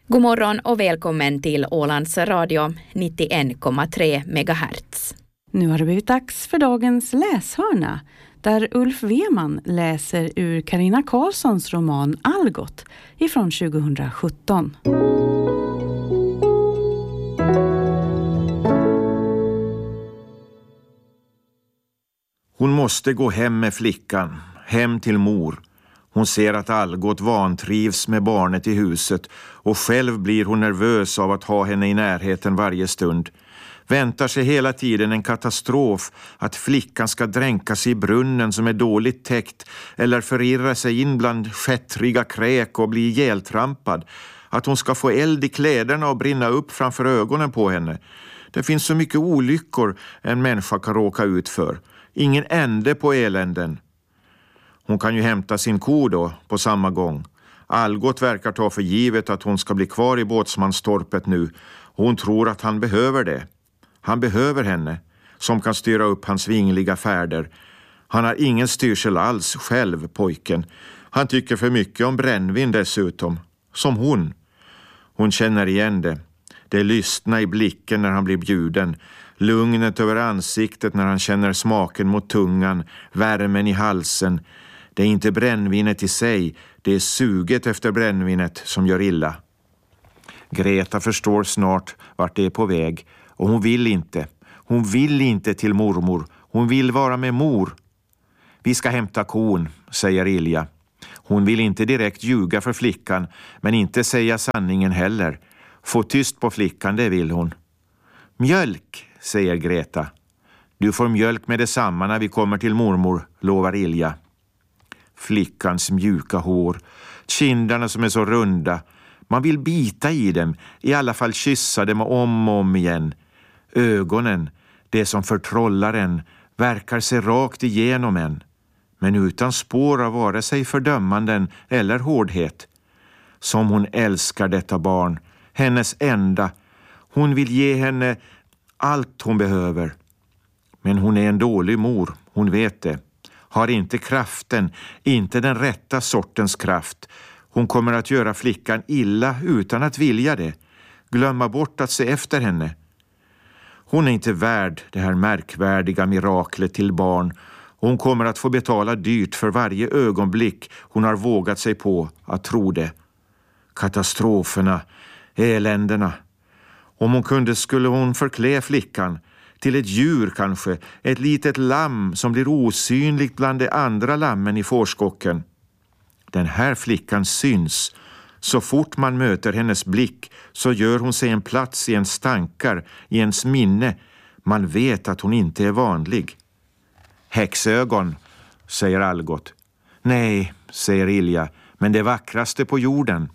God morgon och välkommen till Ålands Radio 91,3 MHz. Nu har det blivit dags för dagens läshörna, där Ulf Weman läser ur Carina Karlssons roman Algot ifrån 2017. Hon måste gå hem med flickan, hem till mor. Hon ser att Algot vantrivs med barnet i huset och själv blir hon nervös av att ha henne i närheten varje stund. Väntar sig hela tiden en katastrof, att flickan ska dränkas i brunnen som är dåligt täckt eller förirra sig in bland skättriga kräk och bli ihjältrampad. Att hon ska få eld i kläderna och brinna upp framför ögonen på henne. Det finns så mycket olyckor en människa kan råka ut för. Ingen ände på eländen. Hon kan ju hämta sin ko då på samma gång. Algot verkar ta för givet att hon ska bli kvar i båtsmanstorpet nu. Hon tror att han behöver det. Han behöver henne, som kan styra upp hans vingliga färder. Han har ingen styrsel alls själv, pojken. Han tycker för mycket om brännvin dessutom. Som hon. Hon känner igen det. Det lystna i blicken när han blir bjuden. Lugnet över ansiktet när han känner smaken mot tungan. Värmen i halsen. Det är inte brännvinet i sig. Det är suget efter brännvinet som gör illa. Greta förstår snart vart det är på väg. Och hon vill inte. Hon vill inte till mormor. Hon vill vara med mor. Vi ska hämta kon, säger Ilja. Hon vill inte direkt ljuga för flickan, men inte säga sanningen heller. Få tyst på flickan, det vill hon. Mjölk, säger Greta. Du får mjölk med detsamma när vi kommer till mormor, lovar Ilja. Flickans mjuka hår, kinderna som är så runda. Man vill bita i dem, i alla fall kyssa dem om och om igen. Ögonen, det som förtrollar en, verkar se rakt igenom en. Men utan spår av vare sig fördömanden eller hårdhet. Som hon älskar detta barn, hennes enda. Hon vill ge henne allt hon behöver. Men hon är en dålig mor, hon vet det. Har inte kraften, inte den rätta sortens kraft. Hon kommer att göra flickan illa utan att vilja det. Glömma bort att se efter henne. Hon är inte värd det här märkvärdiga miraklet till barn. Hon kommer att få betala dyrt för varje ögonblick hon har vågat sig på att tro det. Katastroferna, eländena. Om hon kunde skulle hon förklä flickan. Till ett djur kanske, ett litet lamm som blir osynligt bland de andra lammen i fårskocken. Den här flickan syns. Så fort man möter hennes blick så gör hon sig en plats i ens tankar, i ens minne. Man vet att hon inte är vanlig. Häxögon, säger Algot. Nej, säger Ilja, men det vackraste på jorden.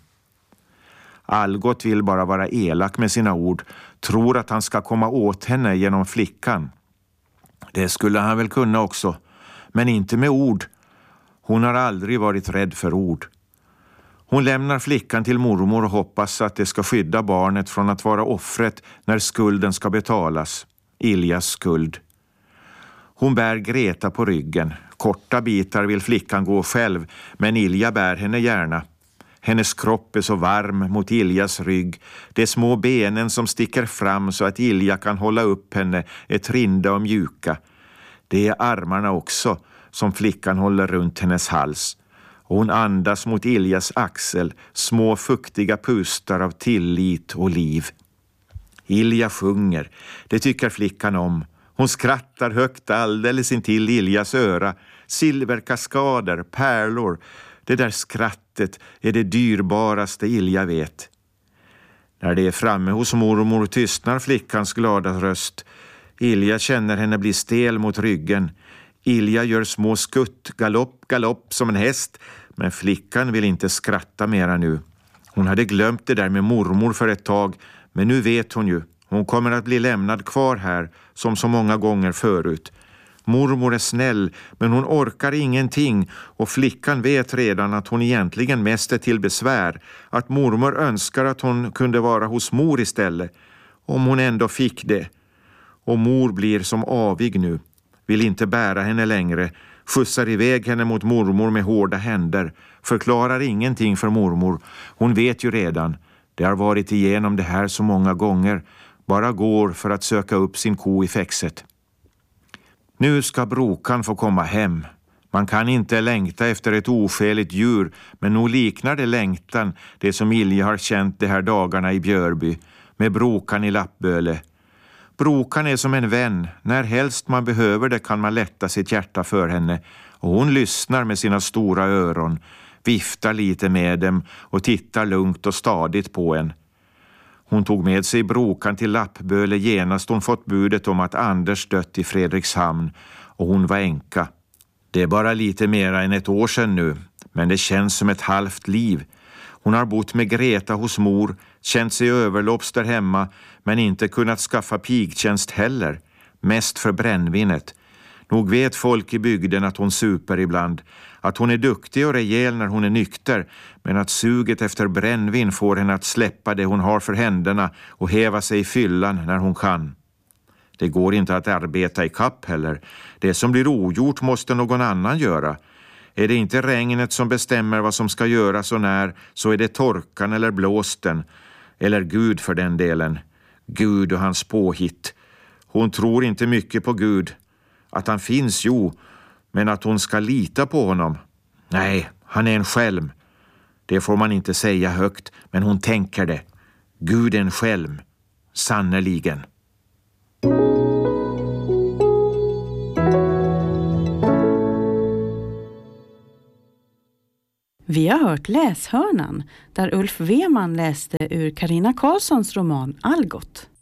Algot vill bara vara elak med sina ord, tror att han ska komma åt henne genom flickan. Det skulle han väl kunna också, men inte med ord. Hon har aldrig varit rädd för ord. Hon lämnar flickan till mormor och hoppas att det ska skydda barnet från att vara offret när skulden ska betalas. Iljas skuld. Hon bär Greta på ryggen. Korta bitar vill flickan gå själv, men Ilja bär henne gärna. Hennes kropp är så varm mot Iljas rygg. De små benen som sticker fram så att Ilja kan hålla upp henne är trinda och mjuka. Det är armarna också som flickan håller runt hennes hals. Och hon andas mot Iljas axel, små fuktiga pustar av tillit och liv. Ilja sjunger, det tycker flickan om. Hon skrattar högt alldeles intill Iljas öra. Silverkaskader, pärlor. Det där skrattet är det dyrbaraste Ilja vet. När det är framme hos mormor tystnar flickans glada röst. Ilja känner henne bli stel mot ryggen. Ilja gör små skutt, galopp, galopp som en häst. Men flickan vill inte skratta mera nu. Hon hade glömt det där med mormor för ett tag. Men nu vet hon ju. Hon kommer att bli lämnad kvar här som så många gånger förut. Mormor är snäll, men hon orkar ingenting och flickan vet redan att hon egentligen mest är till besvär. Att mormor önskar att hon kunde vara hos mor istället. Om hon ändå fick det. Och mor blir som avig nu. Vill inte bära henne längre. Skjutsar iväg henne mot mormor med hårda händer. Förklarar ingenting för mormor. Hon vet ju redan. Det har varit igenom det här så många gånger, bara går för att söka upp sin ko i fäxet. Nu ska Brokan få komma hem. Man kan inte längta efter ett oskäligt djur, men nog liknar det längtan, det som Ilja har känt de här dagarna i Björby, med Brokan i Lappböle. Brokan är som en vän, när helst man behöver det kan man lätta sitt hjärta för henne, och hon lyssnar med sina stora öron, viftar lite med dem och tittar lugnt och stadigt på en. Hon tog med sig Brokan till Lappböle genast hon fått budet om att Anders dött i Fredrikshamn, och hon var änka. Det är bara lite mera än ett år sedan nu, men det känns som ett halvt liv. Hon har bott med Greta hos mor, känt sig överlopps där hemma, men inte kunnat skaffa pigtjänst heller, mest för brännvinet. Nog vet folk i bygden att hon super ibland, att hon är duktig och rejäl när hon är nykter, men att suget efter brännvin får henne att släppa det hon har för händerna och häva sig i fyllan när hon kan. Det går inte att arbeta i kapp heller. Det som blir ogjort måste någon annan göra. Är det inte regnet som bestämmer vad som ska göras och när, så är det torkan eller blåsten. Eller Gud för den delen. Gud och hans påhitt. Hon tror inte mycket på Gud. Att han finns, jo, men att hon ska lita på honom. Nej, han är en skälm. Det får man inte säga högt, men hon tänker det. Gud är en skälm. Sannoliken. Vi har hört Läshörnan, där Ulf Weman läste ur Carina Karlssons roman Algot.